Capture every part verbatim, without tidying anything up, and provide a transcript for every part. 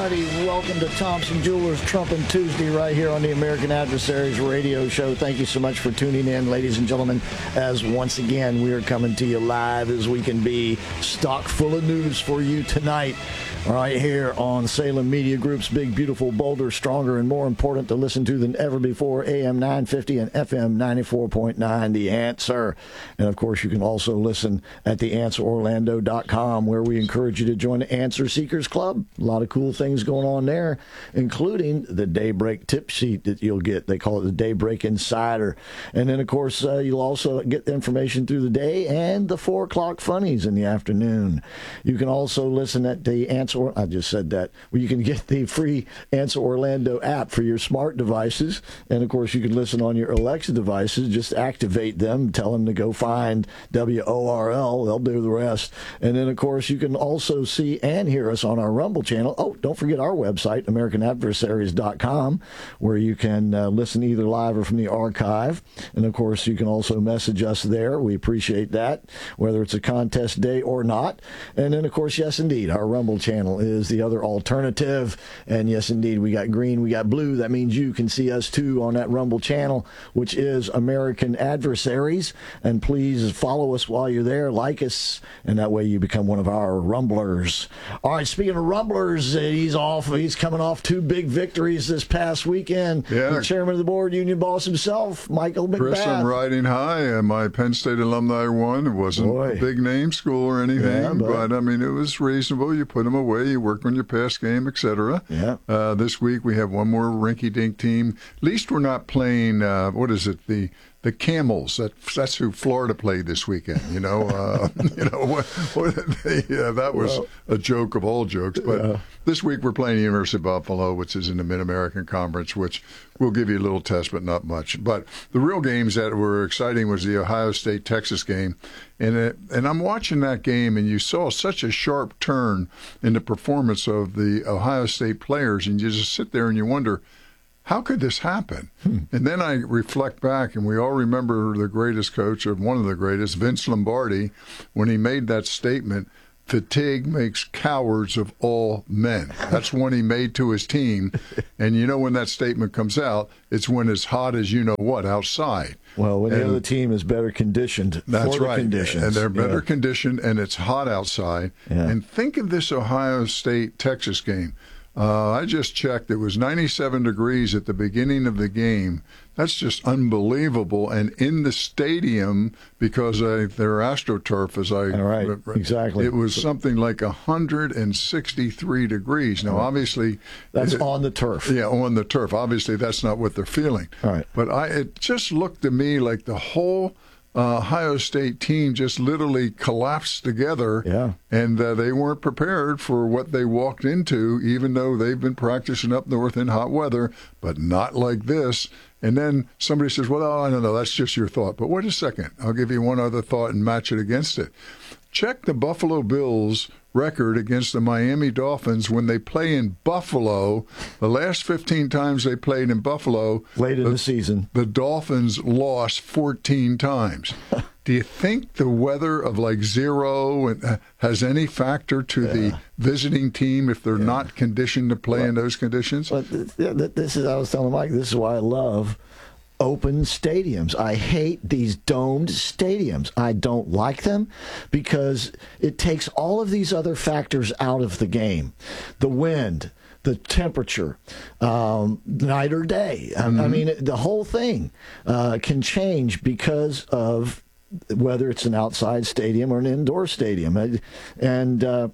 everybody. Welcome to Thompson Jewelers Trumpin' Tuesday right here on the American Adversaries radio show. Thank you so much for tuning in, ladies and gentlemen, as once again we are coming to you live as we can be, stock full of news for you tonight. Right here on Salem Media Group's big, beautiful, bolder, stronger, and more important to listen to than ever before, A M nine fifty and F M ninety-four point nine, The Answer. And, of course, you can also listen at the answer orlando dot com, where we encourage you to join the Answer Seekers Club. A lot of cool things going on there, including the Daybreak tip sheet that you'll get. They call it the Daybreak Insider. And then, of course, uh, you'll also get the information through the day and the four o'clock funnies in the afternoon. You can also listen at the Answer I just said that. Well, you can get the free Answer Orlando app for your smart devices. And, of course, you can listen on your Alexa devices. Just activate them. Tell them to go find W O R L. They'll do the rest. And then, of course, you can also see and hear us on our Rumble channel. Oh, don't forget our website, american adversaries dot com, where you can uh, listen either live or from the archive. And, of course, you can also message us there. We appreciate that, whether it's a contest day or not. And then, of course, yes, indeed, our Rumble channel is the other alternative. And yes, indeed, we got green, we got blue. That means you can see us too on that Rumble channel, which is American Adversaries. And please follow us while you're there, like us, and that way you become one of our Rumblers. All right, speaking of Rumblers, he's off. He's coming off two big victories this past weekend. Yeah. The chairman of the board, union boss himself, Michael McBath. Chris, I'm riding high, and my Penn State alumni won. It wasn't Boy. a big name school or anything, Yeah, but, but I mean, it was reasonable. You put them away. You work on your past game, et cetera. Yeah. Uh, this week we have one more rinky-dink team. At least we're not playing, uh, what is it, the the Camels. That, that's who Florida played this weekend, you know. Uh, you know, what, what they, yeah, that was well, a joke of all jokes. But uh, this week we're playing the University of Buffalo, which is in the Mid-American Conference, which will give you a little test, but not much. But the real games that were exciting was the Ohio State-Texas game. And it, and I'm watching that game, and you saw such a sharp turn in the performance of the Ohio State players, and you just sit there and you wonder, how could this happen? Hmm. And then I reflect back, and we all remember the greatest coach, or one of the greatest, Vince Lombardi, when he made that statement, fatigue makes cowards of all men. That's one he made to his team. And you know when that statement comes out, it's when it's hot as you know what outside. Well, when and the other team is better conditioned that's for right. the conditions. And they're better yeah. conditioned, and it's hot outside. Yeah. And think of this Ohio State-Texas game. Uh, I just checked. It was ninety-seven degrees at the beginning of the game. That's just unbelievable. And in the stadium, because I, they're AstroTurf, as I All right, exactly. It was something like one hundred sixty-three degrees. Now, obviously, that's it, on the turf. Yeah, on the turf. Obviously, that's not what they're feeling. All right. But I, it just looked to me like the whole Uh, Ohio State team just literally collapsed together, yeah. and uh, they weren't prepared for what they walked into, even though they've been practicing up north in hot weather, but not like this. And then somebody says, well, I don't know, that's just your thought. But wait a second. I'll give you one other thought and match it against it. Check the Buffalo Bills record against the Miami Dolphins when they play in Buffalo. The last fifteen times they played in Buffalo, late in the, the season, the Dolphins lost fourteen times. Do you think the weather of like zero has any factor to yeah. the visiting team if they're yeah. not conditioned to play well, in those conditions? But this is, I was telling Mike, this is why I love open stadiums. I hate these domed stadiums. I don't like them because it takes all of these other factors out of the game. The wind, the temperature, um, night or day. Mm-hmm. I mean, the whole thing uh, can change because of whether it's an outside stadium or an indoor stadium. And uh,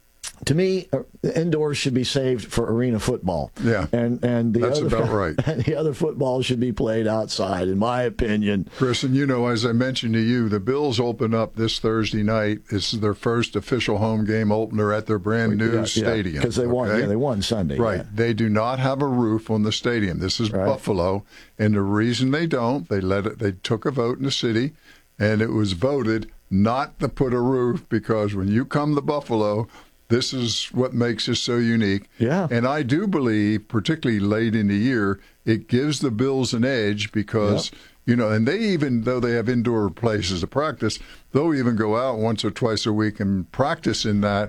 to me, indoors should be saved for arena football. Yeah, and and the that's other, about right. And the other football should be played outside, in my opinion. Chris, and you know, as I mentioned to you, the Bills open up this Thursday night. This is their first official home game opener at their brand new yeah, stadium. Because yeah, they won. Okay? Yeah, they won Sunday. Right. Yeah. They do not have a roof on the stadium. This is right. Buffalo, and the reason they don't, they let it. They took a vote in the city, and it was voted not to put a roof because when you come to Buffalo, this is what makes it so unique. Yeah. And I do believe, particularly late in the year, it gives the Bills an edge because, yep. you know, and they even, though they have indoor places to practice, they'll even go out once or twice a week and practice in that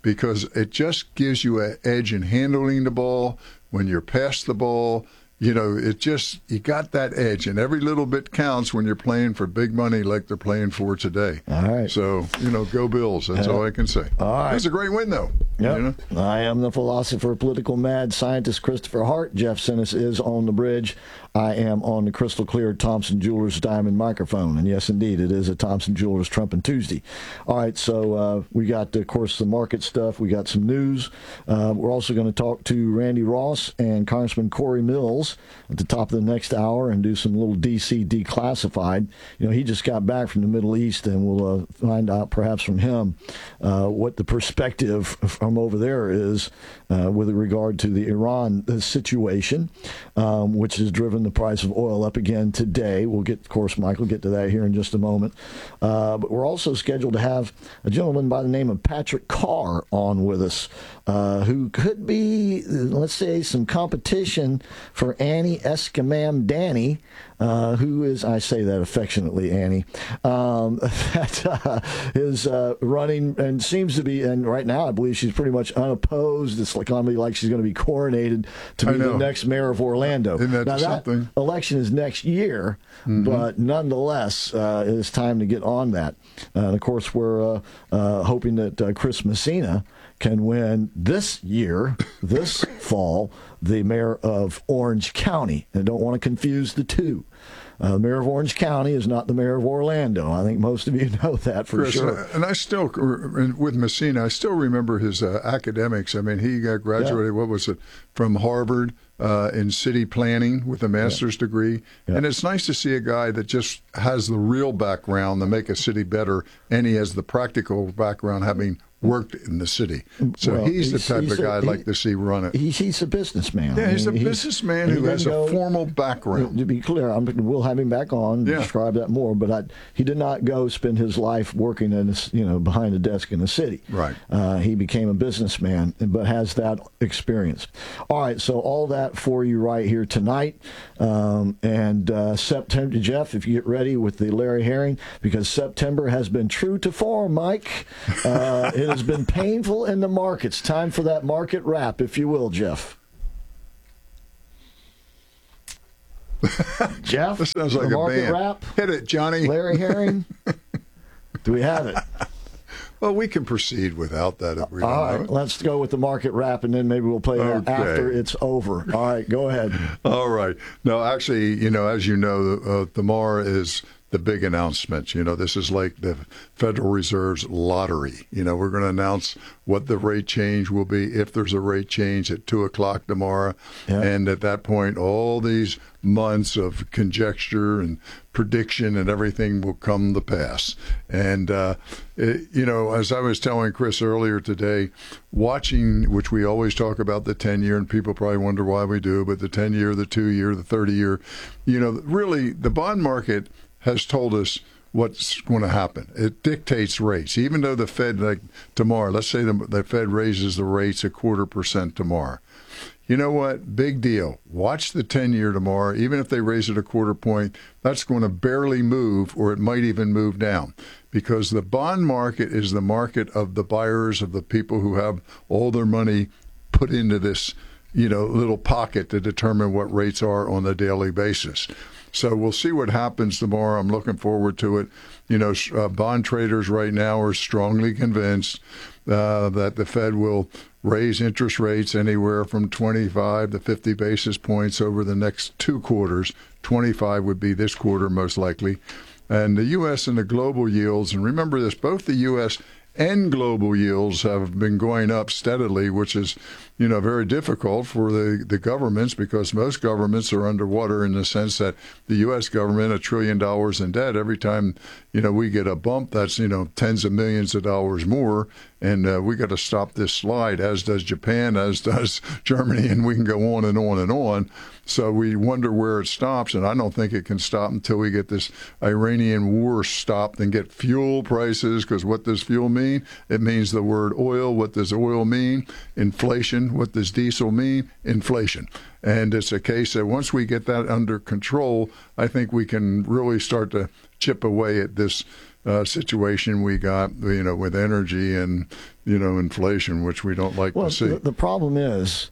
because it just gives you an edge in handling the ball when you're past the ball. You know, it just, you got that edge, and every little bit counts when you're playing for big money like they're playing for today. All right. So, you know, go Bills. That's uh, all I can say. All right. It was a great win, though. Yep. You know? I am the philosopher, political mad scientist Christopher Hart. Jeff Sinis is on the bridge. I am on the crystal clear Thompson Jewelers diamond microphone. And yes, indeed, it is a Thompson Jewelers Trumpin' Tuesday. All right, so uh, we got, of course, the market stuff. We got some news. Uh, we're also going to talk to Randy Ross and Congressman Corey Mills at the top of the next hour and do some little D C declassified. You know, he just got back from the Middle East, and we'll uh, find out perhaps from him uh, what the perspective from over there is uh, with regard to the Iran situation, um, which has driven the price of oil up again today. We'll get, of course, Michael, get to that here in just a moment. Uh, but we're also scheduled to have a gentleman by the name of Patrick Carr on with us, uh, who could be, let's say, some competition for Annie Eskamam Danny, uh, who is, I say that affectionately, Annie, um, that uh, is uh, running and seems to be, and right now I believe she's pretty much unopposed. It's like, like she's going to be coronated to be the next mayor of Orlando. Isn't that now, something? That election is next year, mm-hmm. but nonetheless, uh, it is time to get on that. Uh, and of course, we're uh, uh, hoping that uh, Chris Messina can win this year, this fall, the mayor of Orange County. And I don't want to confuse the two. Uh, the mayor of Orange County is not the mayor of Orlando. I think most of you know that for Chris, sure. And I still, with Messina, I still remember his uh, academics. I mean, he got graduated, yeah. what was it, from Harvard uh, in city planning with a master's yeah. degree. Yeah. And it's nice to see a guy that just has the real background to make a city better, and he has the practical background having worked in the city. So well, he's the he's, type he's of guy a, I'd he, like to see run it. He, he's a businessman. Yeah, he's I mean, a businessman who has go, a formal background. To be clear, I'm, we'll have him back on yeah. describe that more, but I, he did not go spend his life working in a, you know, behind a desk in the city. Right. Uh, he became a businessman, but has that experience. All right, so all that for you right here tonight. Um, and uh, September, Jeff, if you get ready with the Larry Herring, because September has been true to form, Mike. Uh, it has been painful in the markets. Time for that market wrap, if you will, Jeff. Jeff? This sounds like the a market band. Wrap. Hit it, Johnny. Larry Herring. Do we have it? Well, we can proceed without that if we All don't right, know it. Let's go with the market wrap, and then maybe we'll play that Okay. after it's over. All right, go ahead. All right. No, actually, you know, as you know, uh, tomorrow is the big announcement. You know, this is like the Federal Reserve's lottery. You know, we're going to announce what the rate change will be, if there's a rate change, at two o'clock tomorrow. Yeah. And at that point, all these months of conjecture and prediction and everything will come to pass. And, uh, it, you know, as I was telling Chris earlier today, watching, which we always talk about the ten-year, and people probably wonder why we do, but the ten-year, the two-year, the thirty-year, you know, really the bond market has told us what's going to happen. It dictates rates. Even though the Fed, like tomorrow, let's say the, the Fed raises the rates a quarter percent tomorrow. You know what? Big deal. Watch the ten-year tomorrow. Even if they raise it a quarter point, that's going to barely move, or it might even move down, because the bond market is the market of the buyers, of the people who have all their money put into this, you know, little pocket to determine what rates are on a daily basis. So we'll see what happens tomorrow. I'm looking forward to it. You know, uh, bond traders right now are strongly convinced uh, that the Fed will raise interest rates anywhere from twenty-five to fifty basis points over the next two quarters. twenty-five would be this quarter, most likely. And the U S and the global yields, and remember this, both the U S and global yields have been going up steadily, which is, you know, very difficult for the, the governments, because most governments are underwater in the sense that the U S government, a trillion dollars in debt, every time, you know, we get a bump, that's, you know, tens of millions of dollars more. And uh, we got to stop this slide, as does Japan, as does Germany, and we can go on and on and on. So we wonder where it stops, and I don't think it can stop until we get this Iranian war stopped and get fuel prices, because what does fuel mean? It means the word oil. What does oil mean? Inflation. What does diesel mean? Inflation. And it's a case that once we get that under control, I think we can really start to chip away at this uh, situation we got, you know, with energy and you know, inflation, which we don't like well, to see. The, the problem is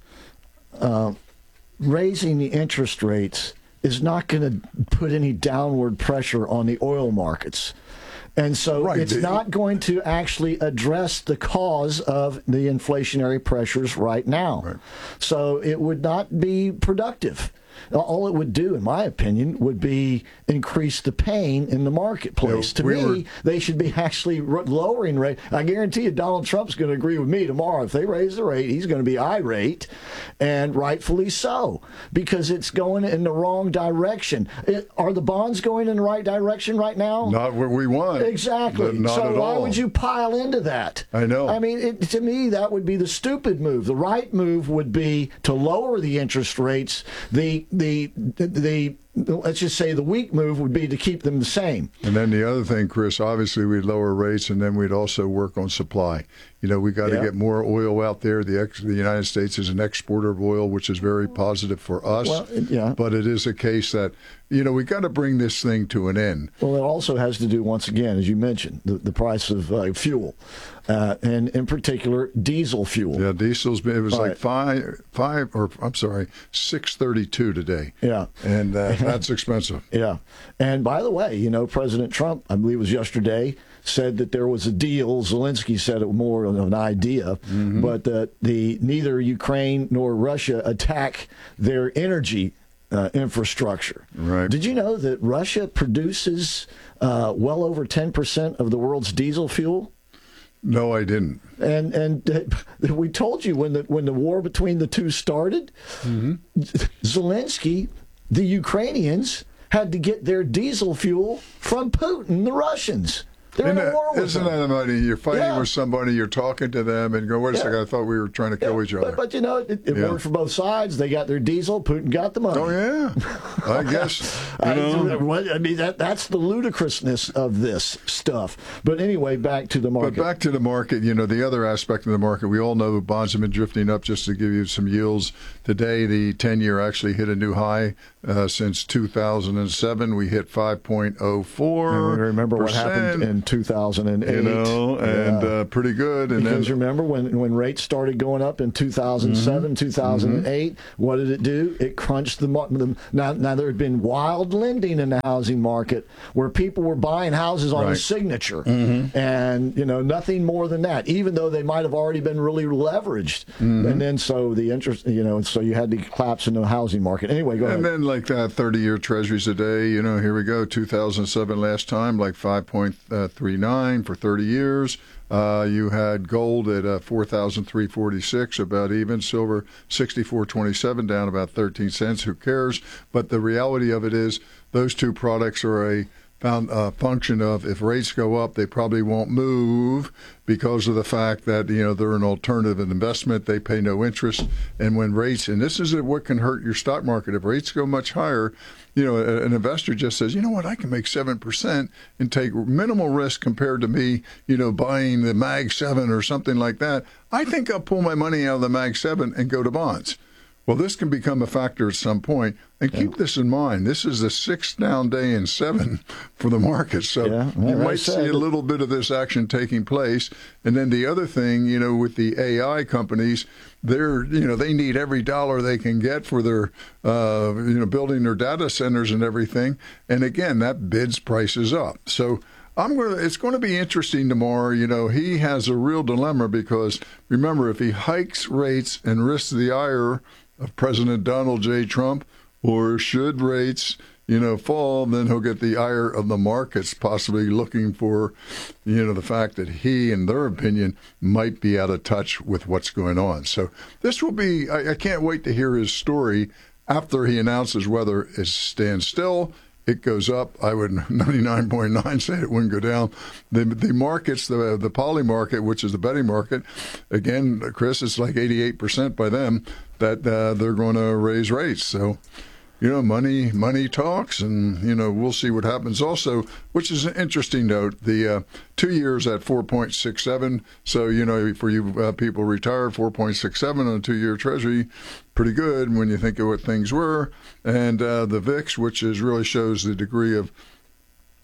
uh, raising the interest rates is not going to put any downward pressure on the oil markets. And so right. it's not going to actually address the cause of the inflationary pressures right now. Right. So it would not be productive. All it would do, in my opinion, would be increase the pain in the marketplace. Yeah, to we me, were, they should be actually lowering rate. I guarantee you Donald Trump's going to agree with me tomorrow. If they raise the rate, he's going to be irate, and rightfully so, because it's going in the wrong direction. It, are the bonds going in the right direction right now? Not what we want. Exactly. Not so at why all. would you pile into that? I know. I mean, it, to me, that would be the stupid move. The right move would be to lower the interest rates. The the the let's just say the weak move would be to keep them the same. And then the other thing, Chris, obviously we'd lower rates, and then we'd also work on supply. You know, we got to yeah. get more oil out there. The ex- the United States is an exporter of oil, which is very positive for us. Well, yeah. But it is a case that, you know, we got to bring this thing to an end. Well, it also has to do, once again, as you mentioned, the, the price of uh, fuel, uh, and in particular, diesel fuel. Yeah, diesel's been, it was All like right. five, five, or I'm sorry, six thirty-two today. Yeah. And uh, that's expensive. Yeah. And by the way, you know, President Trump, I believe it was yesterday, said that there was a deal. Zelensky said it was more of an idea, mm-hmm. but that the neither Ukraine nor Russia attack their energy uh, infrastructure. Right. Did you know that Russia produces uh, well over ten percent of the world's diesel fuel? No, I didn't. And and uh, we told you when the when the war between the two started, mm-hmm. Zelensky, the Ukrainians, had to get their diesel fuel from Putin, the Russians. They're in a war with Isn't them. that money? You're fighting Yeah. with somebody, you're talking to them, and go, wait a Yeah. second, I thought we were trying to kill Yeah, each other. But, but you know, it, it Yeah. worked for both sides. They got their diesel. Putin got the money. Oh, yeah. I guess. You I, know. I mean, that that's the ludicrousness of this stuff. But anyway, back to the market. But back to the market, you know, the other aspect of the market, we all know bonds have been drifting up. Just to give you some yields, today the ten-year actually hit a new high uh, since two thousand seven. We hit five point oh four. And we remember what happened in two thousand eight. You know, and yeah. uh, pretty good. And because then, remember when, when rates started going up in two thousand seven, mm-hmm. two thousand eight, mm-hmm. what did it do? It crunched the, the now, now there had been wild lending in the housing market where people were buying houses on right. a signature. Mm-hmm. And, you know, nothing more than that, even though they might have already been really leveraged. Mm-hmm. And then so the interest, you know, so you had the collapse in the housing market. Anyway, go and ahead. And then like that thirty-year treasuries a day, you know, here we go, two thousand seven last time, like five point three nine for thirty years. Uh, you had gold at uh, four thousand three hundred forty-six, about even. Silver, sixty-four twenty-seven, down about thirteen cents. Who cares? But the reality of it is those two products are a found a function of if rates go up, they probably won't move because of the fact that, you know, they're an alternative investment. They pay no interest. And when rates, and this is what can hurt your stock market, if rates go much higher, you know, an investor just says, you know what, I can make seven percent and take minimal risk compared to me, you know, buying the Mag seven or something like that. I think I'll pull my money out of the Mag seven and go to bonds. Well, this can become a factor at some point. And keep this in mind. This is the sixth down day in seven for the market. So yeah, well, you might right see a little bit of this action taking place. And then the other thing, you know, with the A I companies, they're, you know, they need every dollar they can get for their, uh, you know, building their data centers and everything. And again, that bids prices up. So I'm going to, it's going to be interesting tomorrow. You know, he has a real dilemma because remember, if he hikes rates and risks the ire of President Donald J. Trump, or should rates, you know, fall, then he'll get the ire of the markets, possibly looking for, you know, the fact that he, in their opinion, might be out of touch with what's going on. So this will be, I, I can't wait to hear his story after he announces whether it stands still, it goes up. I would ninety-nine point nine say it wouldn't go down. The the markets, the the poly market, which is the betting market, again, Chris, it's like eighty-eight percent by them that uh, they're going to raise rates. So, you know, money money talks, and, you know, we'll see what happens. Also, which is an interesting note, the uh, two years at four point six seven. So, you know, for you uh, people retired, four point six seven on a two-year Treasury, pretty good when you think of what things were. And uh, the V I X, which is really shows the degree of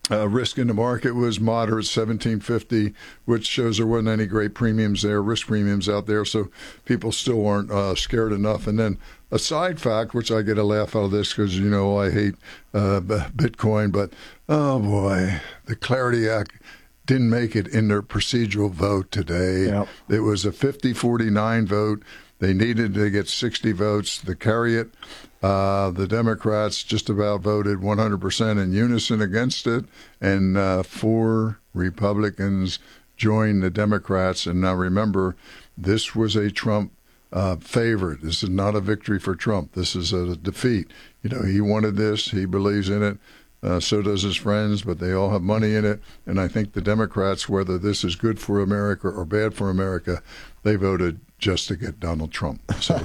Uh, risk in the market was moderate, seventeen fifty, which shows there wasn't any great premiums there, risk premiums out there, so people still weren't uh, scared enough. And then a side fact, which I get a laugh out of this because, you know, I hate uh, Bitcoin, but, oh, boy, the Clarity Act didn't make it in their procedural vote today. Yep. It was a fifty forty-nine vote. They needed to get sixty votes to carry it. Uh, the Democrats just about voted one hundred percent in unison against it, and uh, four Republicans joined the Democrats. And now remember, this was a Trump uh, favorite. This is not a victory for Trump. This is a defeat. You know, he wanted this. He believes in it. Uh, so does his friends, but they all have money in it. And I think the Democrats, whether this is good for America or bad for America, they voted just to get Donald Trump. So,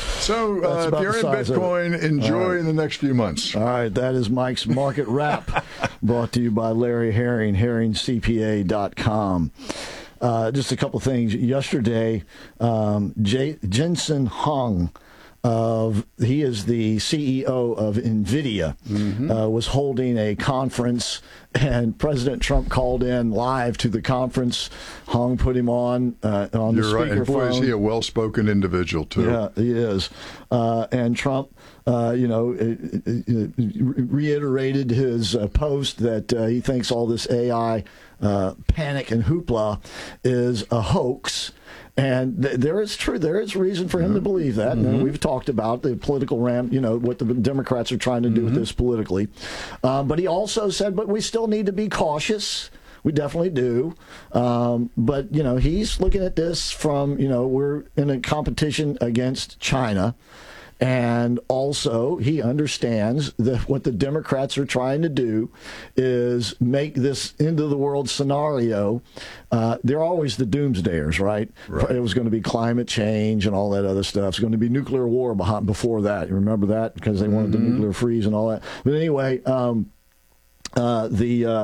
so uh, if you're in Bitcoin, enjoy right. the next few months. All right, that is Mike's Market Wrap, brought to you by Larry Herring, herring c p a dot com. Uh, just a couple things. Yesterday, um, J- Jensen Huang, of he is the C E O of NVIDIA, mm-hmm. uh, was holding a conference, and President Trump called in live to the conference. Hong put him on uh, on You're the speakerphone. Right. And boy, is he a well-spoken individual, too. Yeah, he is. Uh, and Trump, uh, you know, it, it, it reiterated his uh, post that uh, he thinks all this A I uh, panic and hoopla is a hoax. And th- there is true. There is reason for him mm-hmm. to believe that. Mm-hmm. And we've talked about the political ramp, you know, what the Democrats are trying to do mm-hmm. with this politically. Um, but he also said, but we still need to be cautious. We definitely do. Um, but, you know, he's looking at this from, you know, we're in a competition against China. And also, he understands that what the Democrats are trying to do is make this end-of-the-world scenario. Uh, they're always the doomsdayers, right? right? It was going to be climate change and all that other stuff. It's going to be nuclear war behind, before that. You remember that? Because they wanted mm-hmm. the nuclear freeze and all that. But anyway, um, uh, the... Uh,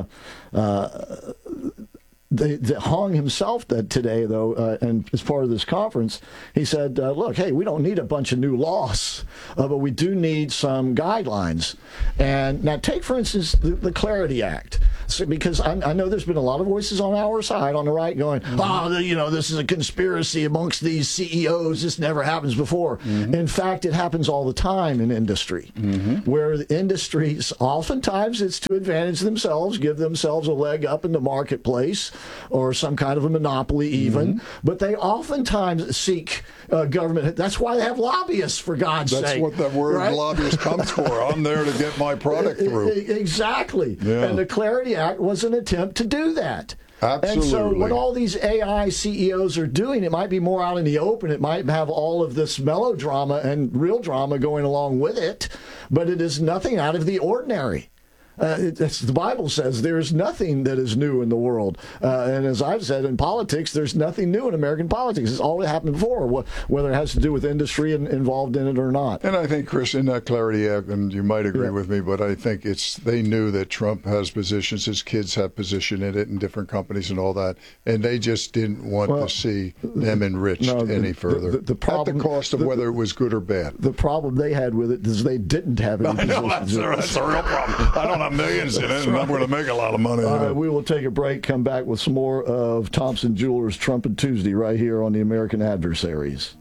uh, The, the Hong himself that today, though, uh, and as part of this conference, he said, uh, look, hey, we don't need a bunch of new laws, uh, but we do need some guidelines. And now take, for instance, the, the Clarity Act. So, because I, I know there's been a lot of voices on our side, on the right, going, mm-hmm. oh, you know, this is a conspiracy amongst these C E Os. This never happens before. Mm-hmm. In fact, it happens all the time in industry, mm-hmm. where the industries, oftentimes it's to advantage themselves, give themselves a leg up in the marketplace, or some kind of a monopoly even, mm-hmm. but they oftentimes seek uh, government. That's why they have lobbyists, for God's That's sake. That's what the word right? lobbyist comes for. I'm there to get my product through. Exactly. Yeah. And the Clarity Act was an attempt to do that. Absolutely. And so what all these A I C E Os are doing, it might be more out in the open. It might have all of this melodrama and real drama going along with it, but it is nothing out of the ordinary. Uh, it, it's, the Bible says there's nothing that is new in the world. Uh, and as I've said, in politics, there's nothing new in American politics. It's always happened before, wh- whether it has to do with industry and involved in it or not. And I think, Chris, in that Clarity Act, and you might agree yeah. with me, but I think it's they knew that Trump has positions, his kids have position in it in different companies and all that, and they just didn't want well, to see them enriched no, the, any further the, the, the problem, at the cost of the, whether it was good or bad. The problem they had with it is they didn't have any I know, positions. that's, a, that's a real problem. I don't have millions in it, and I'm going to make a lot of money. All right, we will take a break, come back with some more of Thompson Jewelers Trumpet Tuesday right here on the American Adversaries.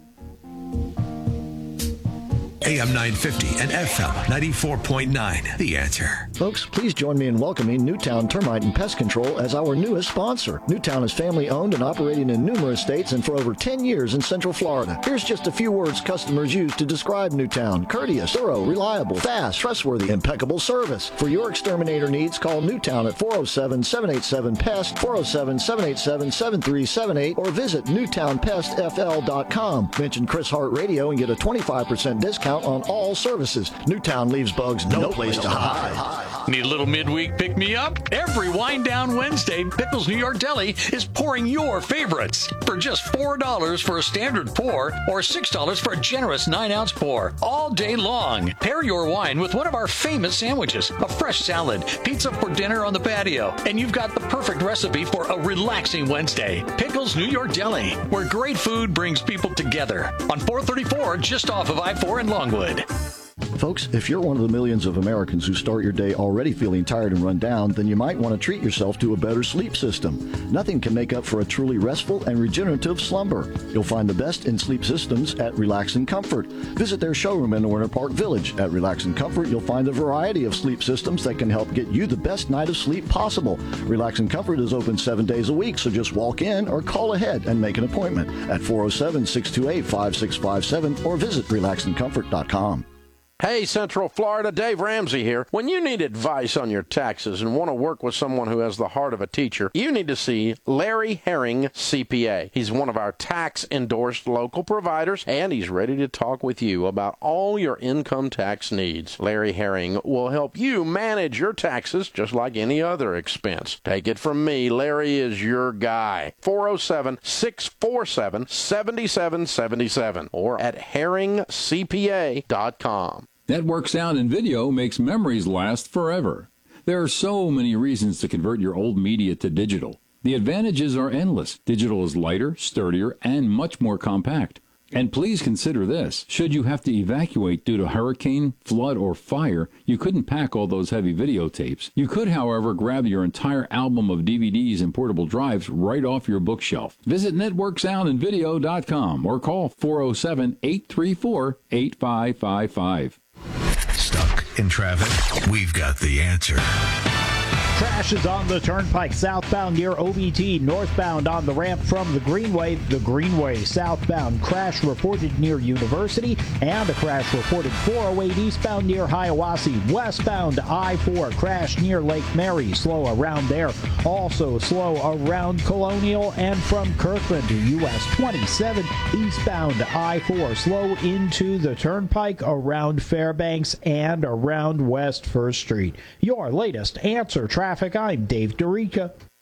A M nine fifty and F M ninety-four point nine. The Answer. Folks, please join me in welcoming Newtown Termite and Pest Control as our newest sponsor. Newtown is family-owned and operating in numerous states and for over ten years in Central Florida. Here's just a few words customers use to describe Newtown. Courteous, thorough, reliable, fast, trustworthy, impeccable service. For your exterminator needs, call Newtown at four oh seven, seven eight seven, P E S T, four oh seven, seven eight seven, seven three seven eight, or visit newtown pest f l dot com. Mention Chris Hart Radio and get a twenty-five percent discount on all services. Newtown leaves bugs no, no place to hide. hide. Need a little midweek pick-me-up? Every Wind Down Wednesday, Pickles New York Deli is pouring your favorites for just four dollars for a standard pour or six dollars for a generous nine ounce pour all day long. Pair your wine with one of our famous sandwiches, a fresh salad, pizza for dinner on the patio, and you've got the perfect recipe for a relaxing Wednesday. Pickles New York Deli, where great food brings people together on four thirty-four just off of I four in Longwood. Folks, if you're one of the millions of Americans who start your day already feeling tired and run down, then you might want to treat yourself to a better sleep system. Nothing can make up for a truly restful and regenerative slumber. You'll find the best in sleep systems at Relax and Comfort. Visit their showroom in Winter Park Village. At Relax and Comfort, you'll find a variety of sleep systems that can help get you the best night of sleep possible. Relax and Comfort is open seven days a week, so just walk in or call ahead and make an appointment at four oh seven, six two eight, five six five seven or visit relax and comfort dot com. Hey, Central Florida, Dave Ramsey here. When you need advice on your taxes and want to work with someone who has the heart of a teacher, you need to see Larry Herring, C P A. He's one of our tax-endorsed local providers, and he's ready to talk with you about all your income tax needs. Larry Herring will help you manage your taxes just like any other expense. Take it from me, Larry is your guy. four oh seven, six four seven, seven seven seven seven or at herring c p a dot com. Network Sound and Video makes memories last forever. There are so many reasons to convert your old media to digital. The advantages are endless. Digital is lighter, sturdier, and much more compact. And please consider this. Should you have to evacuate due to hurricane, flood, or fire, you couldn't pack all those heavy videotapes. You could, however, grab your entire album of D V Ds and portable drives right off your bookshelf. Visit network sound and video dot com or call four oh seven, eight three four, eight five five five. Stuck in traffic? We've got the answer. Crashes on the Turnpike southbound near O B T, northbound on the ramp from the Greenway. The Greenway southbound crash reported near University, and a crash reported four oh eight eastbound near Hiawassee. Westbound I four crash near Lake Mary, slow around there. Also slow around Colonial and from Kirkland to U S twenty-seven eastbound I four, slow into the Turnpike around Fairbanks and around West First Street. Your latest answer traffic. I'm Dave Dorica.